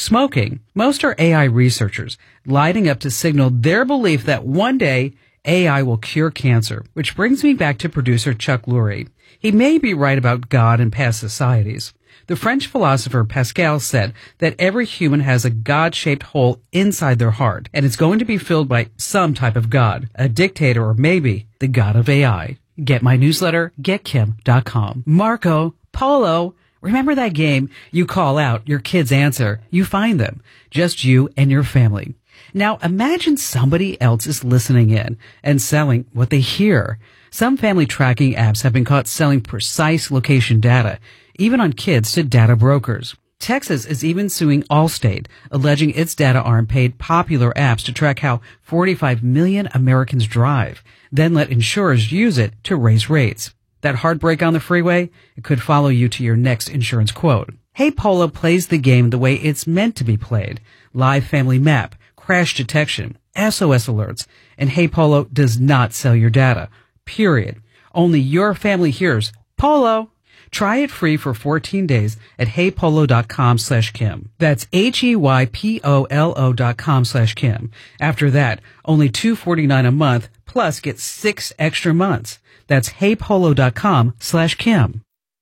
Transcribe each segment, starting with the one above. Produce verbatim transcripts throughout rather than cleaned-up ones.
Smoking. Most are A I researchers lining up to signal their belief that one day A I will cure cancer, which brings me back to producer Chuck Lurie. He may be right about God and past societies. The French philosopher Pascal said that every human has a God-shaped hole inside their heart, and it's going to be filled by some type of God, a dictator, or maybe the God of A I. Get my newsletter, get kim dot com. Marco Polo. Remember that game? You call out, your kids answer, you find them. Just you and your family. Now imagine somebody else is listening in and selling what they hear. Some family tracking apps have been caught selling precise location data, even on kids, to data brokers. Texas is even suing Allstate, alleging its data arm paid popular apps to track how forty-five million Americans drive, then let insurers use it to raise rates. That heartbreak on the freeway? It could follow you to your next insurance quote. Hey Polo plays the game the way it's meant to be played. Live family map, crash detection, S O S alerts, and Hey Polo does not sell your data. Period. Only your family hears Polo. Try it free for fourteen days at heypolo.com slash Kim. That's H-E-Y-P-O-L-O dot com slash Kim. After that, only two dollars and forty-nine cents a month, plus get six extra months. That's heypolo.com slash Kim.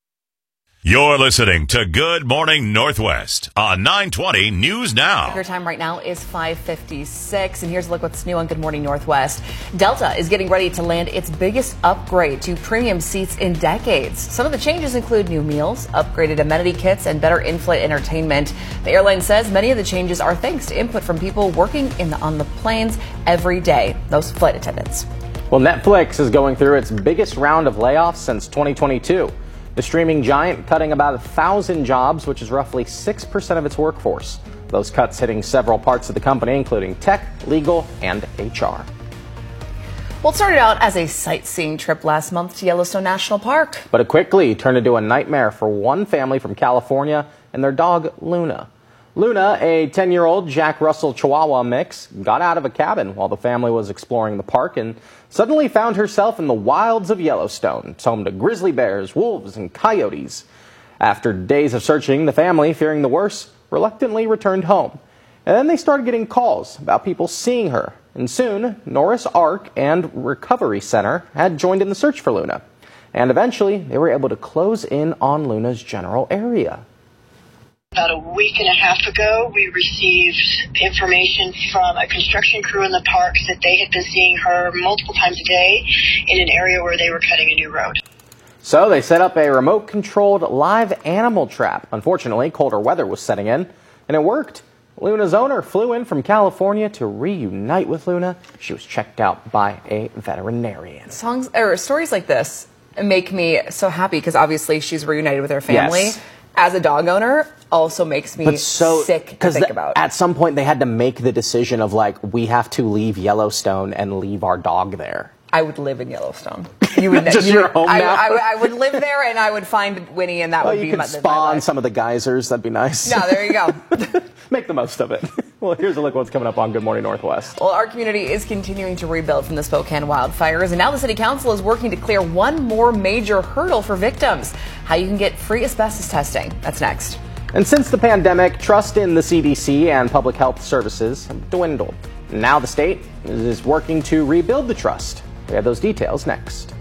You're listening to Good Morning Northwest on nine twenty News Now. Your time right now is five fifty-six, and here's a look what's new on Good Morning Northwest. Delta is getting ready to land its biggest upgrade to premium seats in decades. Some of the changes include new meals, upgraded amenity kits, and better in-flight entertainment. The airline says many of the changes are thanks to input from people working in the, on the planes every day, those flight attendants. Well, Netflix is going through its biggest round of layoffs since twenty twenty-two. The streaming giant cutting about a thousand jobs, which is roughly six percent of its workforce. Those cuts hitting several parts of the company, including tech, legal, and H R. Well, it started out as a sightseeing trip last month to Yellowstone National Park. But it quickly turned into a nightmare for one family from California and their dog, Luna. Luna, a ten-year-old Jack Russell Chihuahua mix, got out of a cabin while the family was exploring the park and suddenly found herself in the wilds of Yellowstone. It's home to grizzly bears, wolves, and coyotes. After days of searching, the family, fearing the worst, reluctantly returned home. And then they started getting calls about people seeing her. And soon, Norris Ark and Recovery Center had joined in the search for Luna. And eventually, they were able to close in on Luna's general area. About a week and a half ago, we received information from a construction crew in the park that they had been seeing her multiple times a day in an area where they were cutting a new road. So they set up a remote-controlled live animal trap. Unfortunately, colder weather was setting in, and it worked. Luna's owner flew in from California to reunite with Luna. She was checked out by a veterinarian. Songs or stories like this make me so happy because obviously she's reunited with her family. Yes. As a dog owner, also makes me but so, sick to think about. At some point, they had to make the decision of, like, we have to leave Yellowstone and leave our dog there. I would live in Yellowstone. You would just you, your home I, now? I, I would live there, and I would find Winnie, and that well, would be you could my, spawn my some of the geysers. That'd be nice. No, there you go. Make the most of it. Well, here's a look at what's coming up on Good Morning Northwest. Well, our community is continuing to rebuild from the Spokane wildfires, and now the City Council is working to clear one more major hurdle for victims: how you can get free asbestos testing. That's next. And since the pandemic, trust in the C D C and public health services have dwindled. Now the state is working to rebuild the trust. We have those details next.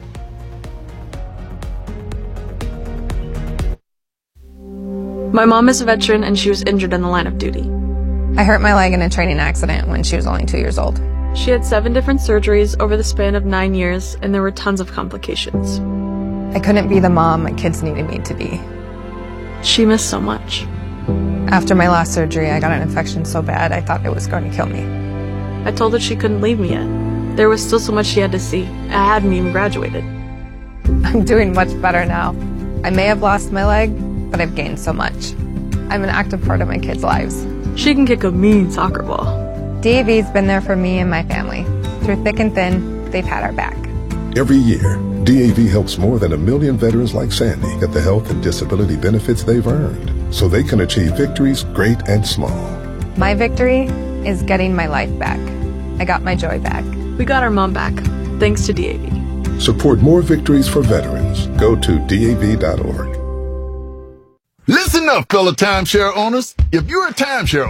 My mom is a veteran and she was injured in the line of duty. I hurt my leg in a training accident when she was only two years old. She had seven different surgeries over the span of nine years, and there were tons of complications. I couldn't be the mom my kids needed me to be. She missed so much. After my last surgery, I got an infection so bad I thought it was going to kill me. I told her she couldn't leave me yet. There was still so much she had to see. I hadn't even graduated. I'm doing much better now. I may have lost my leg, but I've gained so much. I'm an active part of my kids' lives. She can kick a mean soccer ball. D A V's been there for me and my family. Through thick and thin, they've had our back. Every year, D A V helps more than a million veterans like Sandy get the health and disability benefits they've earned, so they can achieve victories great and small. My victory is getting my life back. I got my joy back. We got our mom back, thanks to D A V. Support more victories for veterans. Go to D A V dot org. Listen up, fellow timeshare owners. If you're a timeshare